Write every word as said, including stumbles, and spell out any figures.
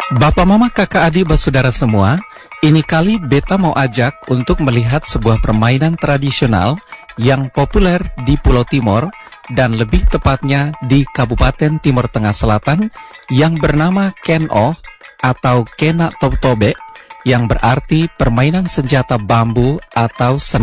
Bapak mama kakak adik bersaudara semua, ini kali beta mau ajak untuk melihat sebuah permainan tradisional yang populer di Pulau Timor dan lebih tepatnya di Kabupaten Timor Tengah Selatan yang bernama Ken-Oh atau Kena Tob Tobe, yang berarti permainan senjata bambu atau senapan